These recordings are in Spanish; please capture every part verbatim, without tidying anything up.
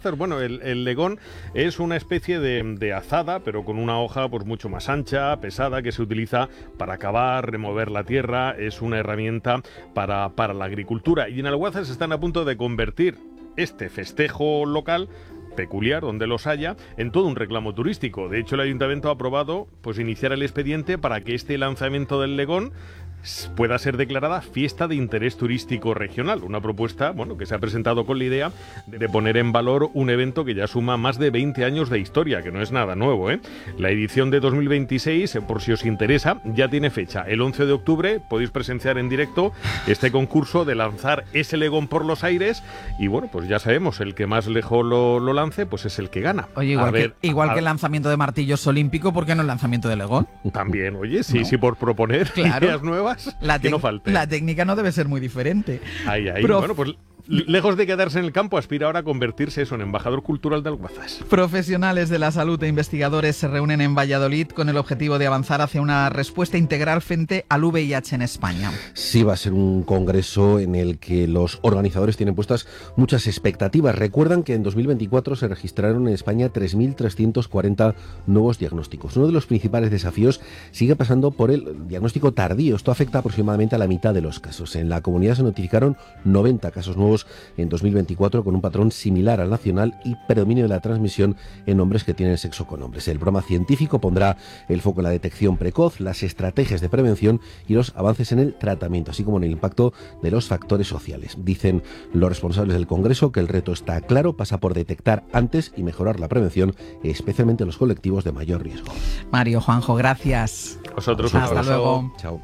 Albazas, bueno, el, el legón es una especie de, de azada, pero con una hoja pues mucho más ancha, pesada, que se utiliza para cavar, remover la tierra, es una herramienta para, para la agricultura. Y en Albazas están a punto de convertir este festejo local peculiar, donde los haya, en todo un reclamo turístico. De hecho, el ayuntamiento ha aprobado pues iniciar el expediente para que este lanzamiento del legón pueda ser declarada fiesta de interés turístico regional. Una propuesta, bueno, que se ha presentado con la idea de poner en valor un evento que ya suma más de veinte años de historia, que no es nada nuevo, ¿eh? La edición de dos mil veintiséis, por si os interesa, ya tiene fecha. El once de octubre podéis presenciar en directo este concurso de lanzar ese legón por los aires y, bueno, pues ya sabemos, el que más lejos lo, lo lance, pues es el que gana. Oye, igual, a ver, que, igual a... que el lanzamiento de martillos olímpico, ¿por qué no el lanzamiento de legón? También, oye, sí, ¿No? sí, por proponer Claro. ideas nuevas. La, que no falte. La técnica no debe ser muy diferente. Ahí, ahí. Prof... Bueno, pues lejos de quedarse en el campo, aspira ahora a convertirse eso en embajador cultural de Albazas. Profesionales de la salud e investigadores se reúnen en Valladolid con el objetivo de avanzar hacia una respuesta integral frente al V I H en España. Sí, va a ser un congreso en el que los organizadores tienen puestas muchas expectativas. Recuerdan que en dos mil veinticuatro se registraron en España tres mil trescientos cuarenta nuevos diagnósticos. Uno de los principales desafíos sigue pasando por el diagnóstico tardío. Esto afecta aproximadamente a la mitad de los casos. En la comunidad se notificaron noventa casos nuevos en dos mil veinticuatro con un patrón similar al nacional y predominio de la transmisión en hombres que tienen sexo con hombres. El programa científico pondrá el foco en la detección precoz, las estrategias de prevención y los avances en el tratamiento, así como en el impacto de los factores sociales. Dicen los responsables del Congreso que el reto está claro, pasa por detectar antes y mejorar la prevención, especialmente en los colectivos de mayor riesgo. Mario, Juanjo, gracias. Vosotros, hasta luego. Chao.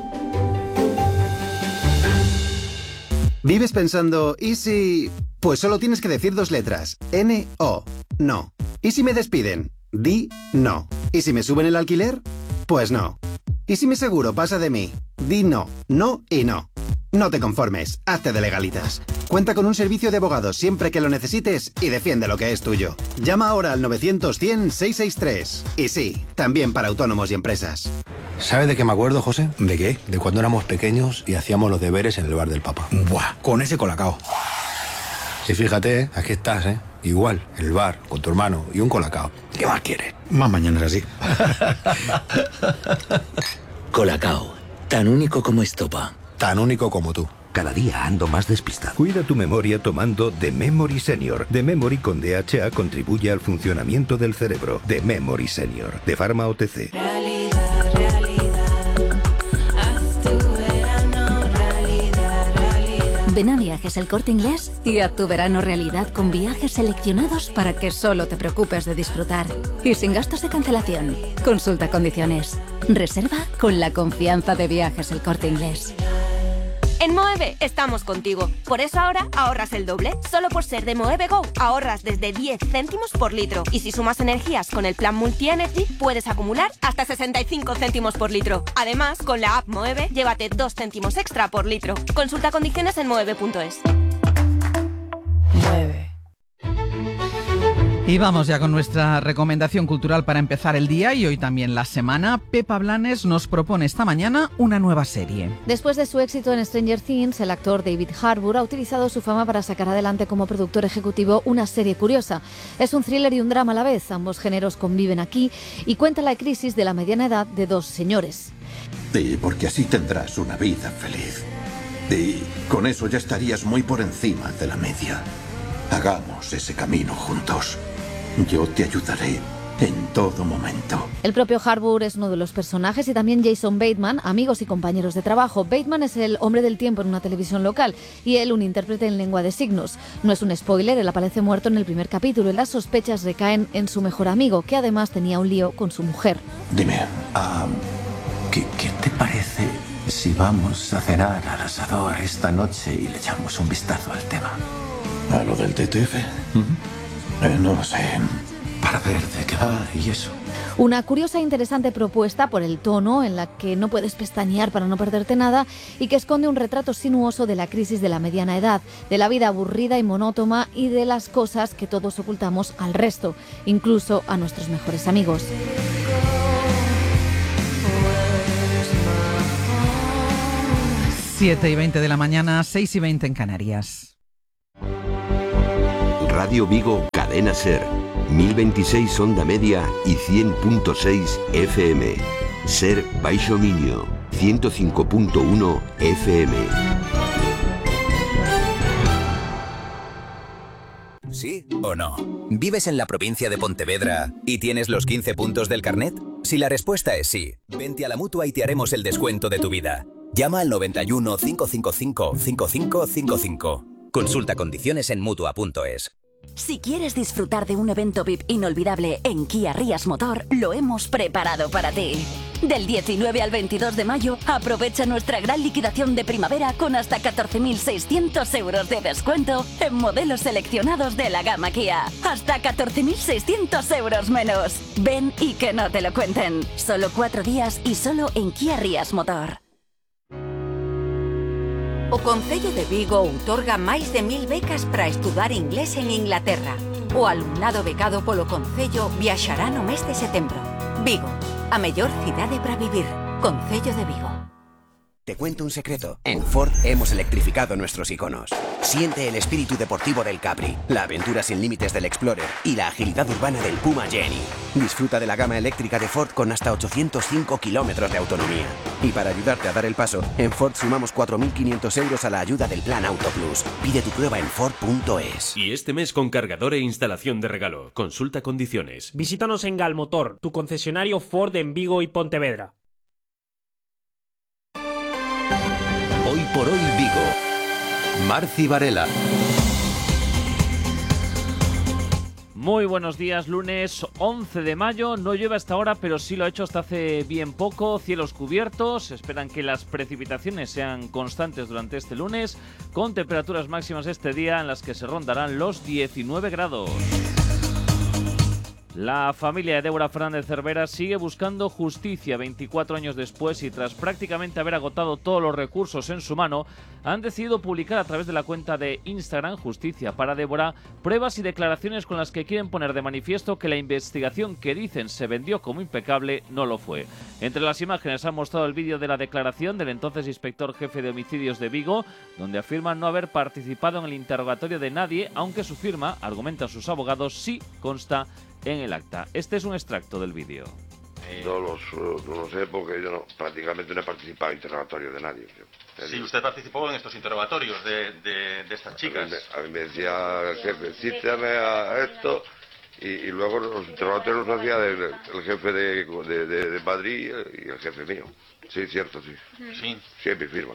¿Vives pensando, ¿y si...? Pues solo tienes que decir dos letras. N O. No. ¿Y si me despiden? Di no. ¿Y si me suben el alquiler? Pues no. ¿Y si mi seguro pasa de mí? Di no. No y no. No te conformes. Hazte de Legalitas. Cuenta con un servicio de abogados siempre que lo necesites y defiende lo que es tuyo. Llama ahora al novecientos cien seiscientos sesenta y tres. Y sí, también para autónomos y empresas. ¿Sabe de qué me acuerdo, José? ¿De qué? De cuando éramos pequeños y hacíamos los deberes en el bar del Papa. Buah, con ese colacao. Y fíjate, aquí estás, ¿eh? Igual, en el bar, con tu hermano y un colacao. ¿Qué más quieres? Más mañanas así. Colacao, tan único como estopa. Tan único como tú. Cada día ando más despistado. Cuida tu memoria tomando The Memory Senior. The Memory con D H A contribuye al funcionamiento del cerebro. The Memory Senior, de Pharma O T C. Realidad, realidad. Haz tu verano realidad, realidad. Ven a Viajes El Corte Inglés y haz tu verano realidad con viajes seleccionados para que solo te preocupes de disfrutar. Y sin gastos de cancelación. Consulta condiciones. Reserva con la confianza de Viajes El Corte Inglés. En Moeve estamos contigo. Por eso ahora ahorras el doble. Solo por ser de Moeve Go ahorras desde diez céntimos por litro. Y si sumas energías con el plan Multi-Energy, puedes acumular hasta sesenta y cinco céntimos por litro. Además, con la app Moeve, llévate dos céntimos extra por litro. Consulta condiciones en moeve punto es. Mueve. Y vamos ya con nuestra recomendación cultural para empezar el día y hoy también la semana. Pepa Blanes nos propone esta mañana una nueva serie. Después de su éxito en Stranger Things, el actor David Harbour ha utilizado su fama para sacar adelante como productor ejecutivo una serie curiosa. Es un thriller y un drama a la vez, ambos géneros conviven aquí y cuenta la crisis de la mediana edad de dos señores. Y porque así tendrás una vida feliz. Y con eso ya estarías muy por encima de la media. Hagamos ese camino juntos. Yo te ayudaré en todo momento. El propio Harbour es uno de los personajes y también Jason Bateman, amigos y compañeros de trabajo. Bateman es el hombre del tiempo en una televisión local y él un intérprete en lengua de signos. No es un spoiler, él aparece muerto en el primer capítulo y las sospechas recaen en su mejor amigo, que además tenía un lío con su mujer. Dime, um, ¿qué, ¿qué te parece si vamos a cenar al asador esta noche y le echamos un vistazo al tema? ¿A lo del T T F? Uh-huh. Eh, no lo sé. Para ver de qué va y eso. Una curiosa e interesante propuesta por el tono en la que no puedes pestañear para no perderte nada y que esconde un retrato sinuoso de la crisis de la mediana edad, de la vida aburrida y monótona y de las cosas que todos ocultamos al resto, incluso a nuestros mejores amigos. siete y veinte de la mañana, seis y veinte en Canarias. Radio Vigo, Cadena Ser, mil veintiséis onda media y cien punto seis F M. Ser Baixo Miño, ciento cinco punto uno F M. ¿Sí o no? ¿Vives en la provincia de Pontevedra y tienes los quince puntos del carnet? Si la respuesta es sí, vente a la Mutua y te haremos el descuento de tu vida. Llama al noventa y uno, cinco cinco cinco, cinco cinco cinco cinco. Consulta condiciones en Mutua punto es. Si quieres disfrutar de un evento V I P inolvidable en Kia Rías Motor, lo hemos preparado para ti. Del diecinueve al veintidós de mayo, aprovecha nuestra gran liquidación de primavera con hasta catorce mil seiscientos euros de descuento en modelos seleccionados de la gama Kia. Hasta catorce mil seiscientos euros menos. Ven y que no te lo cuenten. Solo cuatro días y solo en Kia Rías Motor. O Concello de Vigo outorga máis de mil becas para estudar inglés en Inglaterra. O alumnado becado polo Concello viaxará no mes de setembro. Vigo, a mellor cidade para vivir. Concello de Vigo. Te cuento un secreto. En Ford hemos electrificado nuestros iconos. Siente el espíritu deportivo del Capri, la aventura sin límites del Explorer y la agilidad urbana del Puma Jenny. Disfruta de la gama eléctrica de Ford con hasta ochocientos cinco kilómetros de autonomía. Y para ayudarte a dar el paso, en Ford sumamos cuatro mil quinientos euros a la ayuda del Plan Auto Plus. Pide tu prueba en Ford punto es. Y este mes con cargador e instalación de regalo. Consulta condiciones. Visítanos en Galmotor, tu concesionario Ford en Vigo y Pontevedra. Hoy por hoy Vigo. Marci Varela. Muy buenos días, lunes once de mayo. No llueve hasta ahora, pero sí lo ha hecho hasta hace bien poco. Cielos cubiertos. Esperan que las precipitaciones sean constantes durante este lunes, con temperaturas máximas este día en las que se rondarán los diecinueve grados. La familia de Débora Fernández Cervera sigue buscando justicia veinticuatro años después y tras prácticamente haber agotado todos los recursos en su mano, han decidido publicar a través de la cuenta de Instagram Justicia para Débora pruebas y declaraciones con las que quieren poner de manifiesto que la investigación que dicen se vendió como impecable no lo fue. Entre las imágenes han mostrado el vídeo de la declaración del entonces inspector jefe de homicidios de Vigo, donde afirma no haber participado en el interrogatorio de nadie, aunque su firma, argumentan sus abogados, sí consta en el acta. Este es un extracto del vídeo. No lo, no lo sé porque yo no, prácticamente no he participado en interrogatorio de nadie. Sí, usted participó en estos interrogatorios de, de, de estas chicas. A mí, me, a mí me decía el jefe, cítame a esto, y, y luego los interrogatorios los hacía el, el jefe de, de, de, de Madrid y el jefe mío. Sí, cierto, sí. Sí. Siempre firman.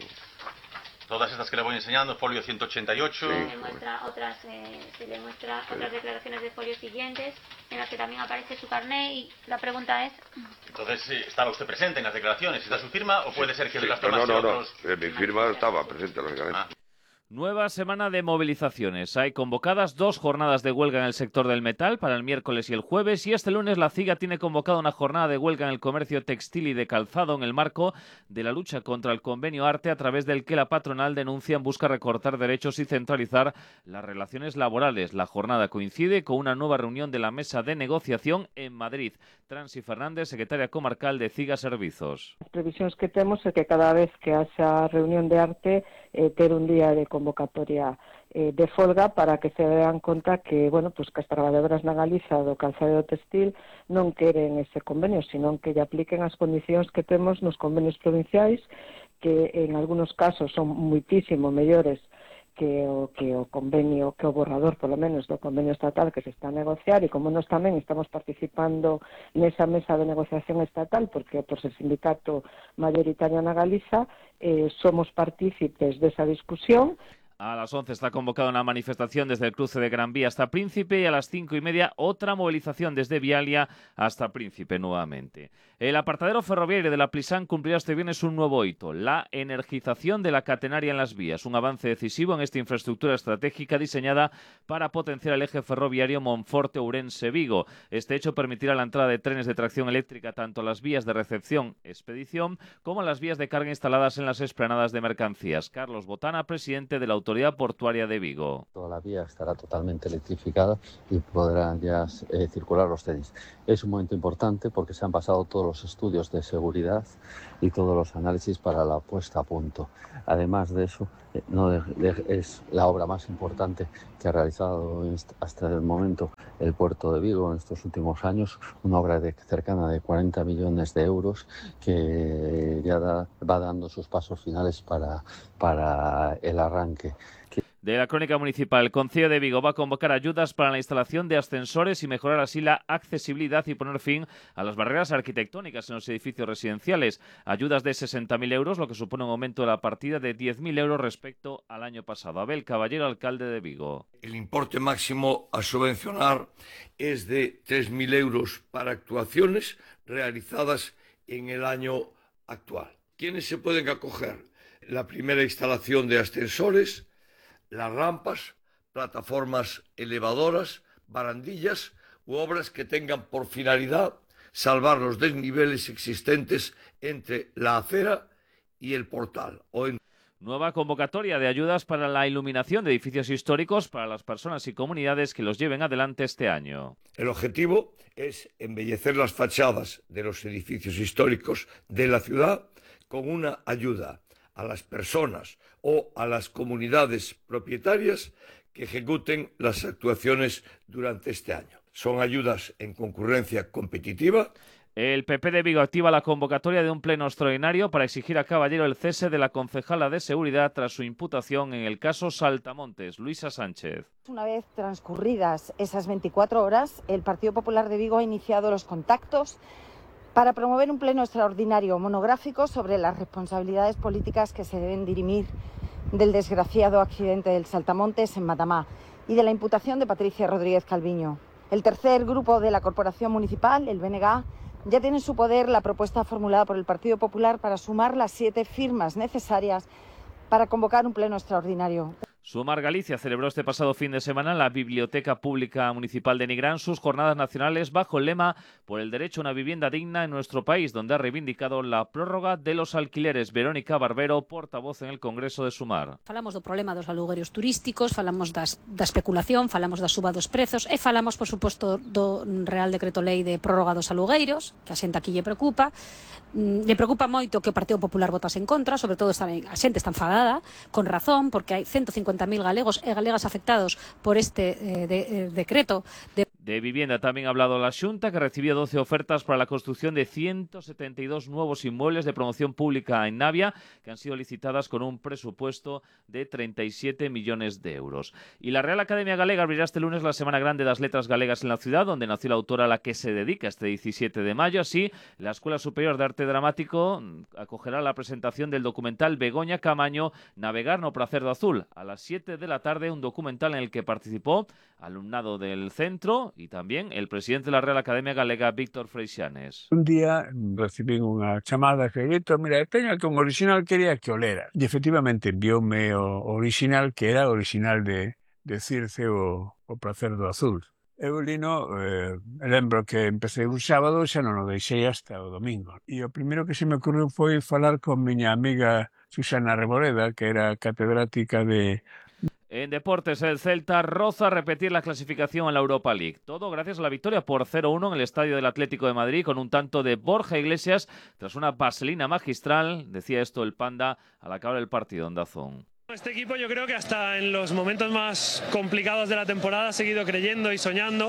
Todas estas que le voy enseñando, folio ciento ochenta y ocho. Se le muestra otras, eh, se le muestra sí. otras declaraciones de folios siguientes en las que también aparece su carné y la pregunta es... Entonces, ¿estaba usted presente en las declaraciones? ¿Está su firma o puede ser que sí, las no, tomase no, no, otros? No, mi firma estaba presente, lógicamente. Ah. Nueva semana de movilizaciones. Hay convocadas dos jornadas de huelga en el sector del metal para el miércoles y el jueves, y este lunes la CIGA tiene convocada una jornada de huelga en el comercio textil y de calzado en el marco de la lucha contra el convenio ARTE, a través del que la patronal denuncia busca recortar derechos y centralizar las relaciones laborales. La jornada coincide con una nueva reunión de la mesa de negociación en Madrid. Transi Fernández, secretaria comarcal de CIGA Servizos. As previsións que temos é que cada vez que haxa reunión de ARTE eh, ter un día de convocatoria eh, de folga para que se dean conta que, bueno, pues que as traballadoras na Galiza do calzado e do textil non queren ese convenio, sino que lle apliquen as condicións que temos nos convenios provinciais, que en algunos casos son muitísimo mellores que o, que o convenio, que o borrador, polo menos, do convenio estatal que se está a negociar, e como nós tamén estamos participando nesa mesa de negociación estatal, porque por ser sindicato mayoritario na Galiza, eh, somos partícipes desa discusión. A las once está convocada una manifestación desde el cruce de Gran Vía hasta Príncipe, y a las cinco y media otra movilización desde Vialia hasta Príncipe nuevamente. El apartadero ferroviario de la Plisán cumplirá este viernes un nuevo hito: la energización de la catenaria en las vías, un avance decisivo en esta infraestructura estratégica diseñada para potenciar el eje ferroviario Monforte-Ourense-Vigo. Este hecho permitirá la entrada de trenes de tracción eléctrica tanto a las vías de recepción-expedición como a las vías de carga instaladas en las explanadas de mercancías. Carlos Botana, presidente de la Autoridad Portuaria de Vigo. Toda la vía estará totalmente electrificada y podrán ya eh, circular los trenes. Es un momento importante porque se han pasado todos los estudios de seguridad y todos los análisis para la puesta a punto. Además de eso, eh, no de, de, es la obra más importante que ha realizado hasta el momento el puerto de Vigo en estos últimos años, una obra de cercana de cuarenta millones de euros que ya da, va dando sus pasos finales para, para el arranque. De la crónica municipal, el Concello de Vigo va a convocar ayudas para la instalación de ascensores y mejorar así la accesibilidad y poner fin a las barreras arquitectónicas en los edificios residenciales. Ayudas de sesenta mil euros, lo que supone un aumento de la partida de diez mil euros respecto al año pasado. Abel Caballero, alcalde de Vigo. El importe máximo a subvencionar es de tres mil euros para actuaciones realizadas en el año actual. ¿Quiénes se pueden acoger? La primera instalación de ascensores, las rampas, plataformas elevadoras, barandillas u obras que tengan por finalidad salvar los desniveles existentes entre la acera y el portal. O en... Nueva convocatoria de ayudas para la iluminación de edificios históricos para las personas y comunidades que los lleven adelante este año. El objetivo es embellecer las fachadas de los edificios históricos de la ciudad con una ayuda a las personas o a las comunidades propietarias que ejecuten las actuaciones durante este año. Son ayudas en concurrencia competitiva. El P P de Vigo activa la convocatoria de un pleno extraordinario para exigir a Caballero el cese de la concejala de Seguridad tras su imputación en el caso Saltamontes. Luisa Sánchez. Una vez transcurridas esas veinticuatro horas, el Partido Popular de Vigo ha iniciado los contactos para promover un pleno extraordinario monográfico sobre las responsabilidades políticas que se deben dirimir del desgraciado accidente del Saltamontes en Matamá y de la imputación de Patricia Rodríguez Calviño. El tercer grupo de la Corporación Municipal, el B N G, ya tiene en su poder la propuesta formulada por el Partido Popular para sumar las siete firmas necesarias para convocar un pleno extraordinario. Sumar Galicia celebró este pasado fin de semana en la Biblioteca Pública Municipal de Nigrán sus jornadas nacionales bajo el lema por el derecho a una vivienda digna en nuestro país, donde ha reivindicado la prórroga de los alquileres. Verónica Barbero, portavoz en el Congreso de Sumar. Falamos do problema dos aluguerios turísticos, falamos das, da especulación, falamos da suba dos prezos e falamos, por suposto, do Real Decreto Lei de prórroga dos alugueiros, que a xente aquí lle preocupa. Mm, lle preocupa moito que o Partido Popular votase en contra, sobre todo está, a xente está enfadada, con razón, porque hai ciento cincuenta mil galegos e galegas afectados por este eh, de, eh, decreto de De vivienda también ha hablado la Xunta, que recibió doce ofertas para la construcción de ciento setenta y dos nuevos inmuebles de promoción pública en Navia, que han sido licitadas con un presupuesto de treinta y siete millones de euros. Y la Real Academia Galega abrirá este lunes la Semana Grande das Letras Galegas en la ciudad, donde nació la autora a la que se dedica este diecisiete de mayo. Así, la Escuela Superior de Arte Dramático acogerá la presentación del documental Begoña Camaño, Navegar no Pracer do Azul. A las siete de la tarde, un documental en el que participó alumnado del centro y también el presidente de la Real Academia Galega, Víctor Freixanes. Un día recibí unha chamada que Víctor, mira, teño que un original, quería que o lera. E efectivamente envioume o original, que era original de, de Circe o, o Pracer do Azul. Eu lino, eh, lembro que empecé un sábado e xa non o deixei hasta o domingo. E o primeiro que se me ocurriu foi falar con miña amiga Susana Reboreda, que era catedrática de... En deportes, el Celta roza repetir la clasificación en la Europa League. Todo gracias a la victoria por cero uno en el estadio del Atlético de Madrid con un tanto de Borja Iglesias tras una vaselina magistral. Decía esto el Panda al acabar el partido en Dazón. Este equipo yo creo que hasta en los momentos más complicados de la temporada ha seguido creyendo y soñando.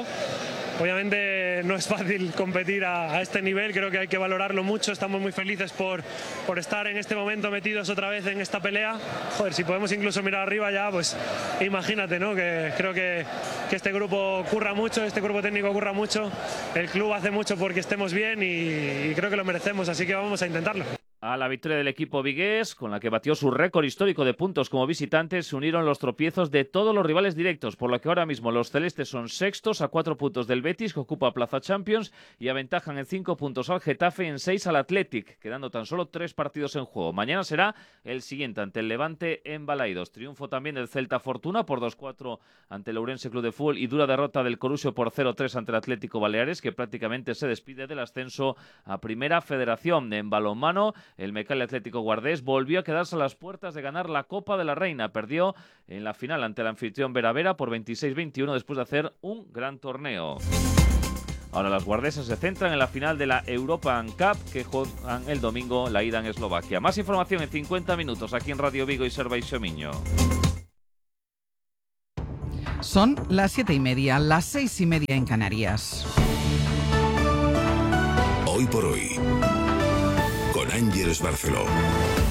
Obviamente no es fácil competir a, a este nivel, creo que hay que valorarlo mucho, estamos muy felices por, por estar en este momento metidos otra vez en esta pelea. Joder, si podemos incluso mirar arriba ya, pues imagínate, ¿no? Que creo que, que este grupo curra mucho, este grupo técnico curra mucho, el club hace mucho porque estemos bien y, y creo que lo merecemos, así que vamos a intentarlo. A la victoria del equipo vigués, con la que batió su récord histórico de puntos como visitantes, se unieron los tropiezos de todos los rivales directos, por lo que ahora mismo los celestes son sextos a cuatro puntos del Betis, que ocupa Plaza Champions, y aventajan en cinco puntos al Getafe y en seis al Athletic, quedando tan solo tres partidos en juego. Mañana será el siguiente ante el Levante en Balaidos. Triunfo también del Celta Fortuna por dos cuatro ante el Ourense Club de Fútbol y dura derrota del Coruxo por cero tres ante el Atlético Baleares, que prácticamente se despide del ascenso a Primera Federación. En balonmano, el Mecalle Atlético Guardés volvió a quedarse a las puertas de ganar la Copa de la Reina. Perdió en la final ante el anfitrión Vera Vera por veintiséis veintiuno después de hacer un gran torneo. Ahora las guardesas se centran en la final de la European Cup que juegan el domingo la ida en Eslovaquia. Más información en cincuenta minutos aquí en Radio Vigo y Ser Baixo Miño. Son las siete y media, las seis y media en Canarias. Hoy por hoy, con Ángeles Barceló.